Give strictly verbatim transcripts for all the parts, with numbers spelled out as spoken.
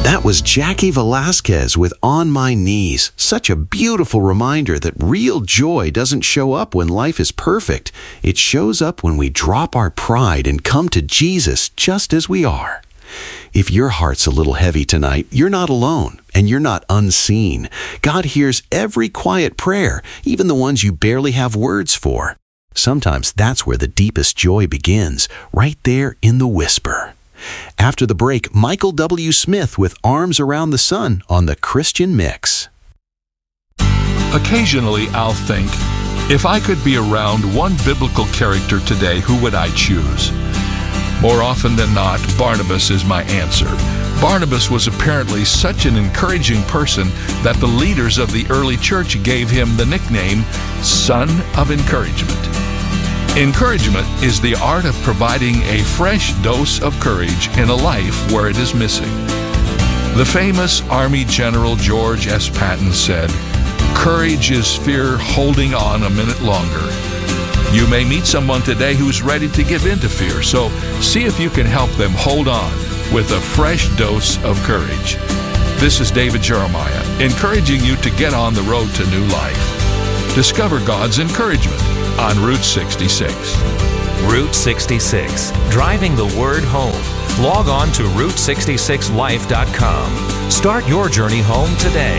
That was Jackie Velasquez with On My Knees. Such a beautiful reminder that real joy doesn't show up when life is perfect. It shows up when we drop our pride and come to Jesus just as we are. If your heart's a little heavy tonight, you're not alone, and you're not unseen. God hears every quiet prayer, even the ones you barely have words for. Sometimes that's where the deepest joy begins, right there in the whisper. After the break, Michael W. Smith with Arms Around the Sun on the Christian Mix. Occasionally, I'll think, if I could be around one biblical character today, who would I choose? More often than not, Barnabas is my answer. Barnabas was apparently such an encouraging person that the leaders of the early church gave him the nickname Son of Encouragement. Encouragement is the art of providing a fresh dose of courage in a life where it is missing. The famous Army General George S. Patton said, "Courage is fear holding on a minute longer." You may meet someone today who's ready to give in to fear, so see if you can help them hold on with a fresh dose of courage. This is David Jeremiah, encouraging you to get on the road to new life. Discover God's encouragement on Route sixty-six. Route sixty-six, driving the word home. Log on to route sixty-six life dot com. Start your journey home today.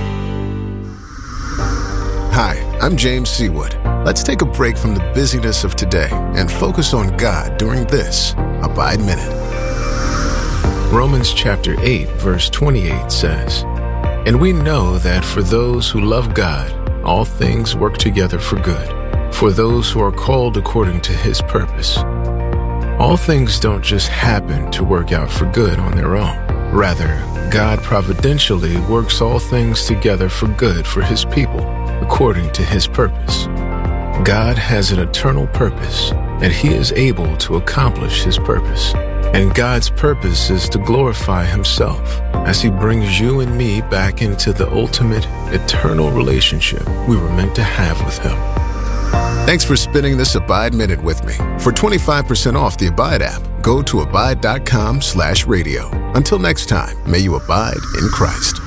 Hi, I'm James Seawood. Let's take a break from the busyness of today and focus on God during this Abide Minute. Romans chapter eight, verse twenty-eight says, "And we know that for those who love God, all things work together for good, for those who are called according to His purpose." All things don't just happen to work out for good on their own. Rather, God providentially works all things together for good for His people, according to His purpose. God has an eternal purpose, and He is able to accomplish His purpose. And God's purpose is to glorify Himself as He brings you and me back into the ultimate, eternal relationship we were meant to have with Him. Thanks for spending this Abide Minute with me. For twenty-five percent off the Abide app, go to abide dot com slash radio. Until next time, may you abide in Christ.